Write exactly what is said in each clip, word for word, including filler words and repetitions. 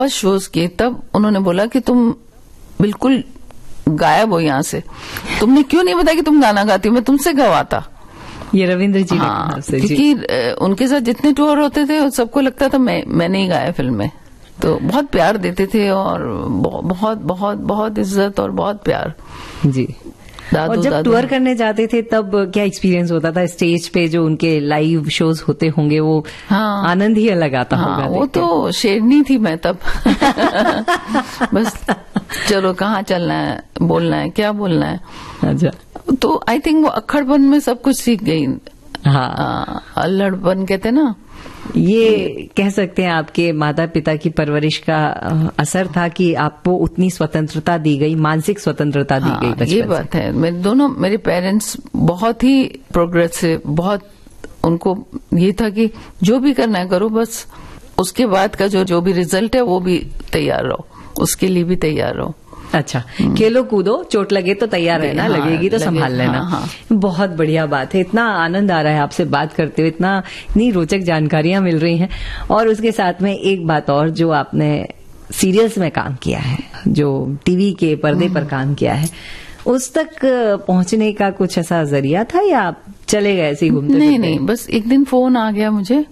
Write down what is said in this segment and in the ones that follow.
Shows किए, तब उन्होंने बोला कि तुम बिल्कुल गायब हो यहाँ से, तुमने क्यों नहीं बताया कि तुम गाना गाती हो, मैं तुमसे गवाता। ये रविंद्र जी ने हाँ, कहा आपसे, क्योंकि उनके साथ जितने टूर होते थे सबको लगता था मैं मैंने ही गाया फिल्म में। तो बहुत प्यार देते थे और बहुत बहुत बहुत इज्जत और बहुत प्यार जी। दादू, और जब दादू। टूर करने जाते थे तब क्या एक्सपीरियंस होता था? स्टेज पे जो उनके लाइव शोज होते होंगे वो हाँ, आनंद ही अलग आता हाँ, होगा। वो तो शेरनी थी मैं तब। बस चलो कहाँ चलना है, बोलना है, क्या बोलना है। अच्छा, तो आई थिंक वो अक्खड़पन में सब कुछ सीख गई। हाँ, अल्लड़पन कहते ना, ये कह सकते हैं आपके माता पिता की परवरिश का असर था कि आपको उतनी स्वतंत्रता दी गई, मानसिक स्वतंत्रता दी हाँ, गई बचपन ये बात है। मेरे दोनों मेरे पेरेंट्स बहुत ही प्रोग्रेसिव, बहुत उनको ये था कि जो भी करना है करो, बस उसके बाद का जो जो भी रिजल्ट है वो भी तैयार रहो, उसके लिए भी तैयार रहो। अच्छा, खेलो कूदो, चोट लगे तो तैयार रहना, हाँ, लगेगी तो लगे, संभाल लेना। हाँ, हाँ। बहुत बढ़िया बात है। इतना आनंद आ रहा है आपसे बात करते हुए, इतना इतनी रोचक जानकारियां मिल रही हैं। और उसके साथ में एक बात और, जो आपने सीरियल्स में काम किया है, जो टीवी के पर्दे पर काम किया है, उस तक पहुंचने का कुछ ऐसा जरिया था या आप चले गए ऐसे ही घूमते? नहीं नहीं, बस एक दिन फोन आ गया मुझे,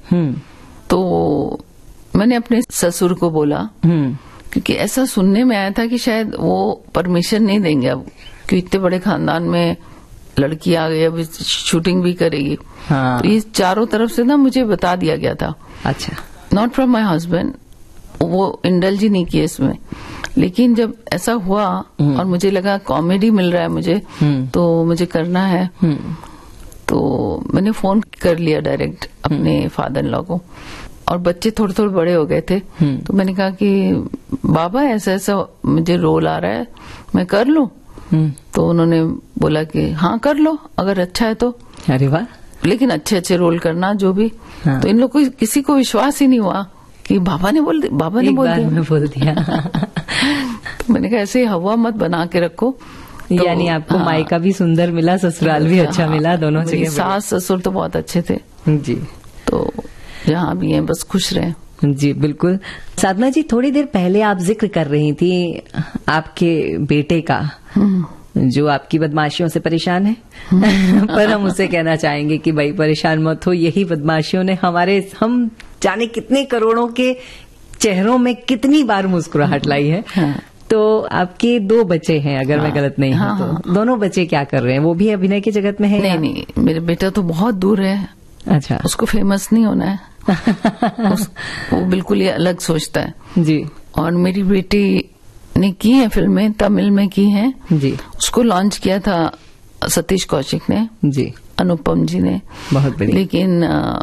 तो मैंने अपने ससुर को बोला, क्योंकि ऐसा सुनने में आया था कि शायद वो परमिशन नहीं देंगे अब, क्योंकि इतने बड़े खानदान में लड़की आ गई, अब शूटिंग भी करेगी। हाँ। तो ये चारों तरफ से ना मुझे बता दिया गया था। अच्छा, नॉट फ्रॉम माय हस्बैंड, वो इंडल्ज ही नहीं किए इसमें। लेकिन जब ऐसा हुआ और मुझे लगा कॉमेडी मिल रहा है मुझे, तो मुझे करना है, तो मैंने फोन कर लिया डायरेक्ट अपने फादर इन लॉ को। और बच्चे थोड़े थोड़े बड़े हो गए थे, तो मैंने कहा कि बाबा ऐसा ऐसा मुझे रोल आ रहा है, मैं कर लूं? तो उन्होंने बोला कि हाँ कर लो, अगर अच्छा है तो। अरे वाह, लेकिन अच्छे अच्छे रोल करना जो भी। हाँ। तो इन लोग को किसी को विश्वास ही नहीं हुआ कि बाबा ने बोल बाबा ने बोल दिया, मैं बोल दिया। तो मैंने कहा ऐसे हवा मत बना के रखो। तो, यानी आपको हाँ, मायका भी सुंदर मिला, ससुराल भी अच्छा हाँ, मिला, दोनों जगह। सास ससुर तो बहुत अच्छे थे जी। तो जहाँ भी हैं बस खुश रहे। जी बिल्कुल। साधना जी, थोड़ी देर पहले आप जिक्र कर रही थी आपके बेटे का, जो आपकी बदमाशियों से परेशान है। पर हम उसे कहना चाहेंगे कि भाई परेशान मत हो, यही बदमाशियों ने हमारे, हम जाने कितने करोड़ों के चेहरों में कितनी बार मुस्कुराहट लाई है। हाँ। तो आपके दो बच्चे हैं, अगर हाँ, मैं गलत नहीं हाँ, हूँ तो हाँ, दोनों बच्चे क्या कर रहे हैं? वो भी अभिनय के जगत में है? नहीं नहीं, मेरे बेटा तो बहुत दूर है। अच्छा, उसको फेमस नहीं होना है। उस, वो बिल्कुल ये अलग सोचता है जी। और मेरी बेटी ने की है फिल्में, तमिल में की हैं जी। उसको लॉन्च किया था सतीश कौशिक ने जी, अनुपम जी ने, बहुत बढ़िया। लेकिन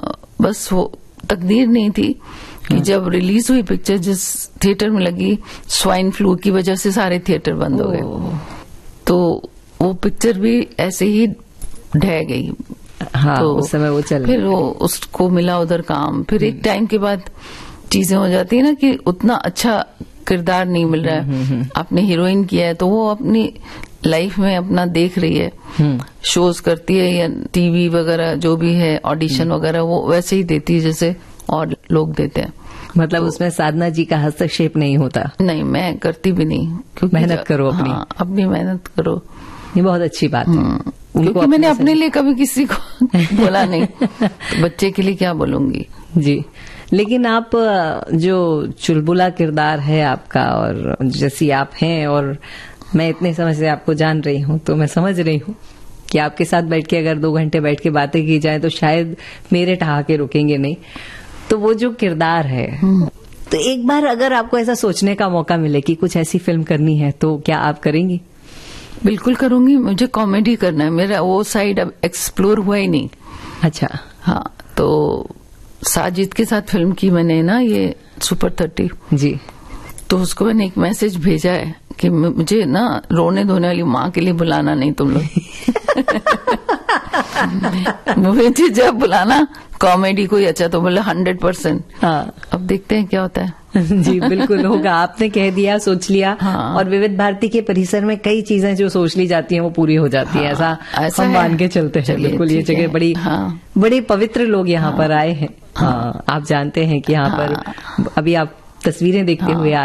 बस वो तकदीर नहीं थी कि जब रिलीज हुई पिक्चर, जिस थिएटर में लगी, स्वाइन फ्लू की वजह से सारे थिएटर बंद हो गए, तो वो पिक्चर भी ऐसे ही ढह गई। हाँ, तो उस समय वो चल, फिर वो उसको मिला उधर काम, फिर एक टाइम के बाद चीजें हो जाती है ना कि उतना अच्छा किरदार नहीं मिल रहा है। आपने हीरोइन किया है तो वो अपनी लाइफ में अपना देख रही है, शोज करती है या टीवी वगैरह जो भी है, ऑडिशन वगैरह वो वैसे ही देती है जैसे और लोग देते हैं। मतलब तो, उसमें साधना जी का हस्तक्षेप नहीं होता? नहीं, मैं करती भी नहीं, क्योंकि मेहनत करो अपनी। हाँ, अपनी मेहनत करो, ये बहुत अच्छी बात है। क्योंकि मैंने अपने लिए कभी किसी को बोला नहीं, तो बच्चे के लिए क्या बोलूंगी। जी, लेकिन आप जो चुलबुला किरदार है आपका, और जैसी आप हैं, और मैं इतने समय से आपको जान रही हूँ, तो मैं समझ रही हूँ कि आपके साथ बैठ के अगर दो घंटे बैठ के बातें की जाए तो शायद मेरे ठहाके रुकेंगे नहीं। तो वो जो किरदार है, तो एक बार अगर आपको ऐसा सोचने का मौका मिले कि कुछ ऐसी फिल्म करनी है, तो क्या आप करेंगी? बिल्कुल करूंगी। मुझे कॉमेडी करना है, मेरा वो साइड अब एक्सप्लोर हुआ ही नहीं। अच्छा। हाँ, तो साजिद के साथ फिल्म की मैंने ना, ये सुपर थर्टी जी, तो उसको मैंने एक मैसेज भेजा है कि मुझे ना रोने धोने वाली माँ के लिए बुलाना नहीं तुम लोग। मुझे जब बुलाना कॉमेडी कोई अच्छा तो बोला हंड्रेड परसेंट। हाँ, अब देखते हैं क्या होता है। जी बिल्कुल होगा, आपने कह दिया, सोच लिया। हाँ। और विविध भारती के परिसर में कई चीजें जो सोच ली जाती हैं वो पूरी हो जाती हैं। हाँ, ऐसा, ऐसा हम मान के चलते हैं। बिल्कुल, ये जगह बड़ी, हाँ, बड़े पवित्र लोग यहाँ हाँ, पर आए हैं। हाँ, हाँ, आप जानते हैं कि यहाँ हाँ, पर अभी आप तस्वीरें देखते हाँ। हुए